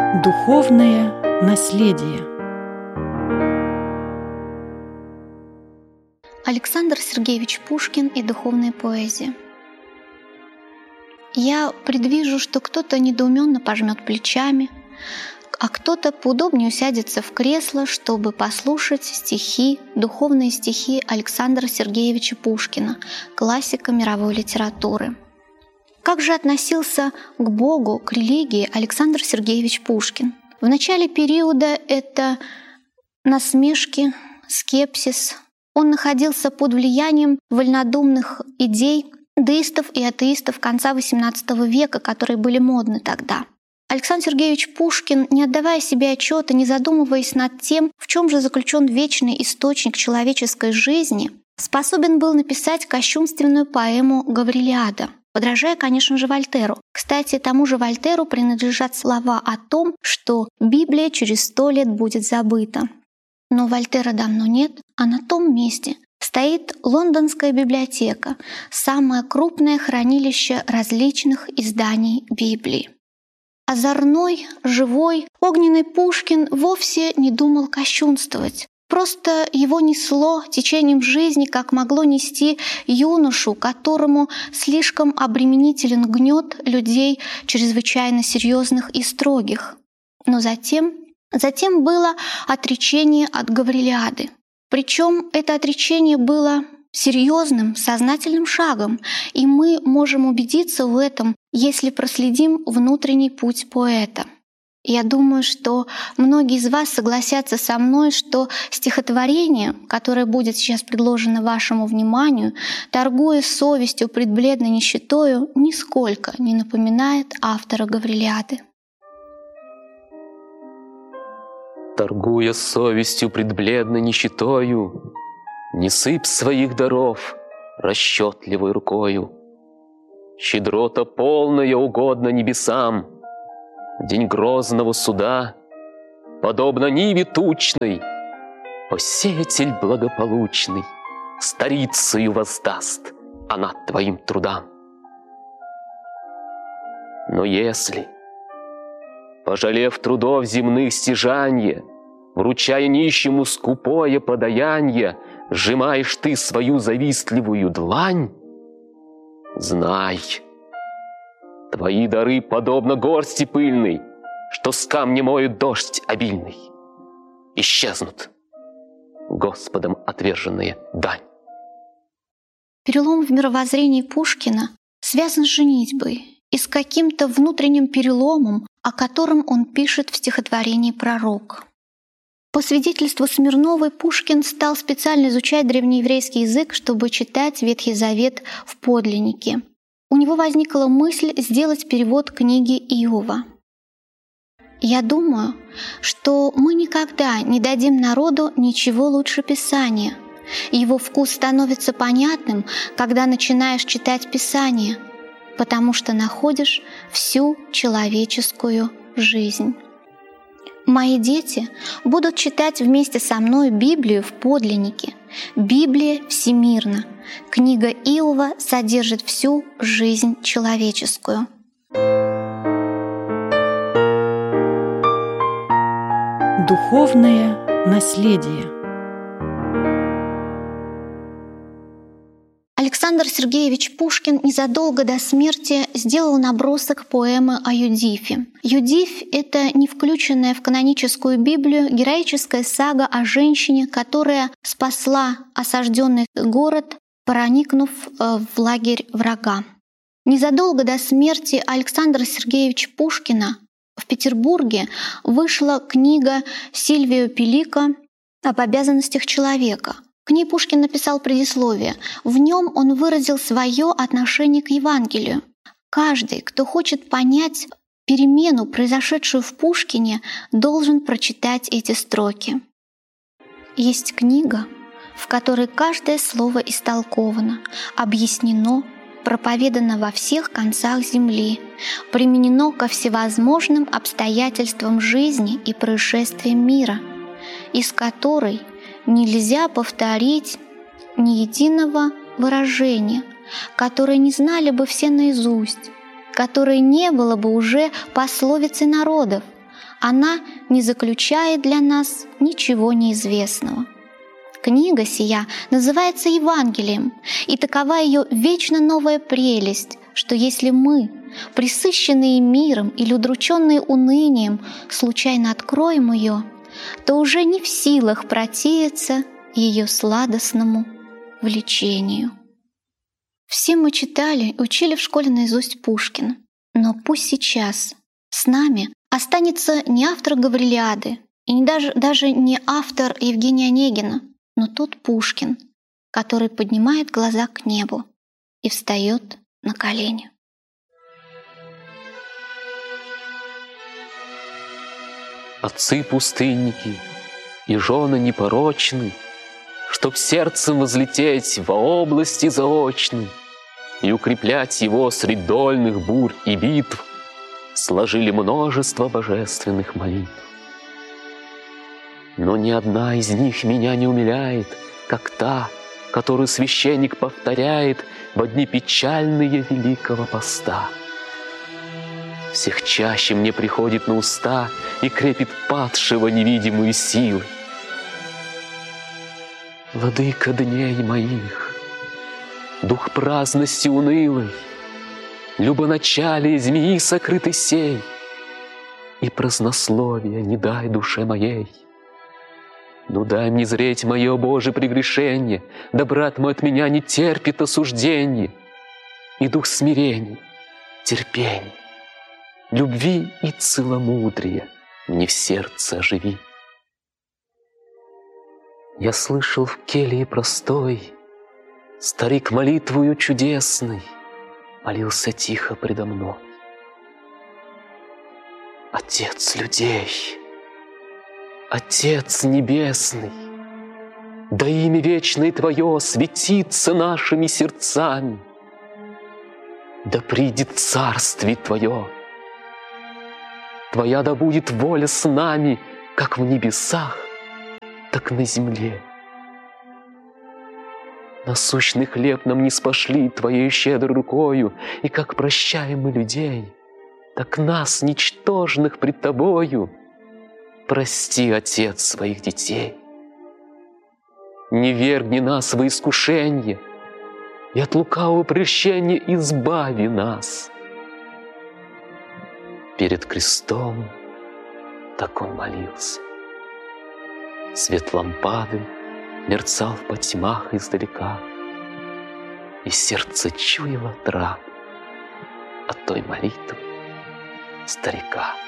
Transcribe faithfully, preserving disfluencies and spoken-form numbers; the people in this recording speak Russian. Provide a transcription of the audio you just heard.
Духовное наследие. Александр Сергеевич Пушкин и духовная поэзия. Я предвижу, что кто-то недоуменно пожмет плечами, а кто-то поудобнее усядется в кресло, чтобы послушать стихи, духовные стихи Александра Сергеевича Пушкина, классика мировой литературы. Как же относился к Богу, к религии Александр Сергеевич Пушкин? В начале периода это насмешки, скепсис. Он находился под влиянием вольнодумных идей деистов и атеистов конца восемнадцатого века, которые были модны тогда. Александр Сергеевич Пушкин, не отдавая себе отчета, не задумываясь над тем, в чем же заключен вечный источник человеческой жизни, способен был написать кощунственную поэму «Гаврилиада», подражая, конечно же, Вольтеру. Кстати, тому же Вольтеру принадлежат слова о том, что Библия через сто лет будет забыта. Но Вольтера давно нет, а на том месте стоит Лондонская библиотека, самое крупное хранилище различных изданий Библии. Озорной, живой, огненный Пушкин вовсе не думал кощунствовать. Просто его несло течением жизни, как могло нести юношу, которому слишком обременителен гнет людей чрезвычайно серьезных и строгих. Но затем, затем было отречение от Гаврилиады. Причем это отречение было серьезным, сознательным шагом, и мы можем убедиться в этом, если проследим внутренний путь поэта. Я думаю, что многие из вас согласятся со мной, что стихотворение, которое будет сейчас предложено вашему вниманию, торгуя совестью пред бледной нищетою, нисколько не напоминает автора Гаврилиады. Торгуя совестью пред бледной нищетою, не сыпь своих даров расчетливой рукою. Щедрота полная угодна небесам, день грозного суда, подобно ниве тучной, посеятель благополучный старицею воздаст она твоим трудам. Но если, пожалев трудов земных стяжанье, вручая нищему скупое подаянье, сжимаешь ты свою завистливую длань, знай, твои дары подобно горсти пыльной, что с камня моет дождь обильный. Исчезнут Господом отверженные дань. Перелом в мировоззрении Пушкина связан с женитьбой и с каким-то внутренним переломом, о котором он пишет в стихотворении «Пророк». По свидетельству Смирновой, Пушкин стал специально изучать древнееврейский язык, чтобы читать Ветхий Завет в подлиннике. У него возникла мысль сделать перевод книги Иова. Я думаю, что мы никогда не дадим народу ничего лучше Писания. Его вкус становится понятным, когда начинаешь читать Писание, потому что находишь всю человеческую жизнь. Мои дети будут читать вместе со мной Библию в подлиннике. Библия всемирна. Книга Иова содержит всю жизнь человеческую. Духовное наследие. Александр Сергеевич Пушкин незадолго до смерти сделал набросок поэмы о Юдифе. Юдифь — это не включенная в каноническую Библию героическая сага о женщине, которая спасла осажденный город, проникнув в лагерь врага. Незадолго до смерти Александра Сергеевича Пушкина в Петербурге вышла книга Сильвио Пеллико об обязанностях человека. К ней Пушкин написал предисловие. В нем он выразил свое отношение к Евангелию. Каждый, кто хочет понять перемену, произошедшую в Пушкине, должен прочитать эти строки. Есть книга, в которой каждое слово истолковано, объяснено, проповедано во всех концах земли, применено ко всевозможным обстоятельствам жизни и происшествиям мира, из которой нельзя повторить ни единого выражения, которое не знали бы все наизусть, которое не было бы уже пословицей народов, она не заключает для нас ничего неизвестного. Книга сия называется Евангелием, и такова ее вечно новая прелесть, что если мы, пресыщенные миром или удрученные унынием, случайно откроем ее, то уже не в силах противиться ее сладостному влечению. Все мы читали и учили в школе наизусть Пушкина, но пусть сейчас с нами останется не автор Гаврилиады и не даже, даже не автор Евгения Онегина, но тот Пушкин, который поднимает глаза к небу и встает на колени. Отцы-пустынники и жены непорочны, чтоб сердцем возлететь во области заочной и укреплять его средь дольных бурь и битв, сложили множество божественных молитв. Но ни одна из них меня не умиляет, как та, которую священник повторяет во дни печальные Великого Поста. Всех чаще мне приходит на уста и крепит падшего невидимую силой. Владыка дней моих, дух праздности унылой, любоначалие змеи сокрытый сей, и празднословия не дай душе моей. Ну дай мне зреть мое, Боже, прегрешение, да брат мой от меня не терпит осуждение, и дух смирения, терпения, любви и целомудрия мне в сердце оживи. Я слышал в келье простой, старик молитвою чудесной молился тихо предо мной. Отец людей, Отец Небесный, да имя вечное Твое светится нашими сердцами, да придет царствие Твое, Твоя да будет воля с нами, как в небесах, так на земле. Насущный хлеб нам не спошли Твоею щедрой рукою, и как прощаем мы людей, так нас, ничтожных пред Тобою, прости, Отец, своих детей. Не вергни нас во искушение, и от лукавого прельщения избави нас. Перед крестом так он молился. Свет лампады мерцал в потьмах издалека, и сердце чуяло трав от той молитвы старика.